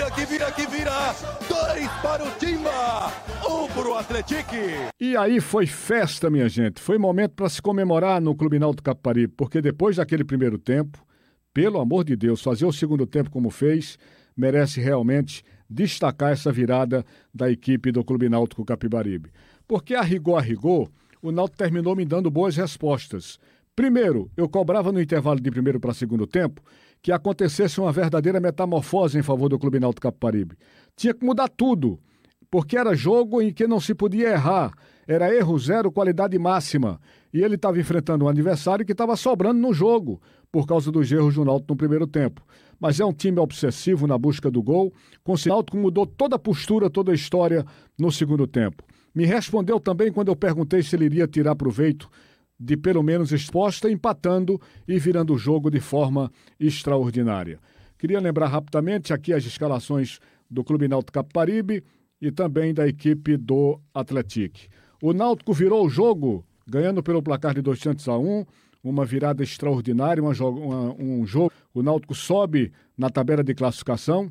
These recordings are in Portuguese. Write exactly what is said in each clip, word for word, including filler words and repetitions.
vira, que vira, que vira. Dois para o Timba, um para o Atlético. E aí foi festa, minha gente. Foi momento para se comemorar no Clube Náutico Capibaribe, porque depois daquele primeiro tempo, pelo amor de Deus, fazer o segundo tempo como fez, merece realmente destacar essa virada da equipe do Clube Náutico Capibaribe. Porque a rigor, a rigor, o Náutico terminou me dando boas respostas. Primeiro, eu cobrava no intervalo de primeiro para segundo tempo que acontecesse uma verdadeira metamorfose em favor do Clube Náutico Capibaribe. Tinha que mudar tudo, porque era jogo em que não se podia errar. Era erro zero, qualidade máxima. E ele estava enfrentando um adversário que estava sobrando no jogo, por causa dos erros do Náutico no primeiro tempo. Mas é um time obsessivo na busca do gol. Com o Náutico mudou toda a postura, toda a história no segundo tempo. Me respondeu também quando eu perguntei se ele iria tirar proveito de pelo menos exposta, empatando e virando o jogo de forma extraordinária. Queria lembrar rapidamente aqui as escalações do Clube Náutico Capibaribe e também da equipe do Atlético. O Náutico virou o jogo, ganhando pelo placar de dois tantos a um, uma virada extraordinária, uma, uma, um jogo. O Náutico sobe na tabela de classificação,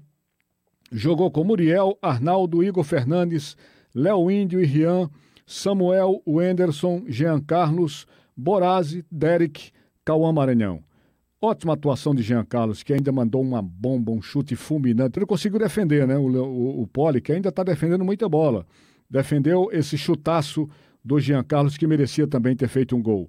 jogou com Muriel, Arnaldo, Igor Fernandes, Léo Índio e Rian, Samuel, Wenderson, Jean Carlos, Borazzi, Derek, Cauã Maranhão. Ótima atuação de Jean Carlos, que ainda mandou uma bomba, um chute fulminante. Ele conseguiu defender, né? O, o, o Poli, que ainda está defendendo muita bola. Defendeu esse chutaço do Jean Carlos, que merecia também ter feito um gol.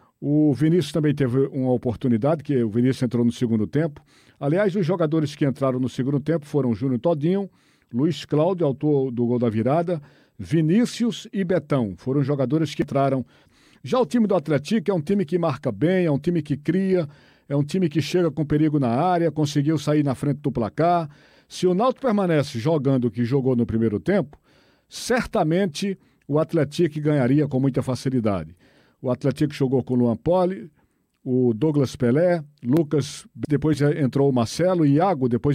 O Vinícius também teve uma oportunidade, que o Vinícius entrou no segundo tempo. Aliás, os jogadores que entraram no segundo tempo foram Júnior Todinho, Luiz Cláudio, autor do gol da virada, Vinícius e Betão. Foram jogadores que entraram. Já o time do Atlético é um time que marca bem, é um time que cria, é um time que chega com perigo na área, conseguiu sair na frente do placar. Se o Náutico permanece jogando o que jogou no primeiro tempo, certamente o Atlético ganharia com muita facilidade. O Atlético jogou com o Luan Poli, o Douglas Pelé, Lucas, depois entrou o Marcelo, Iago, depois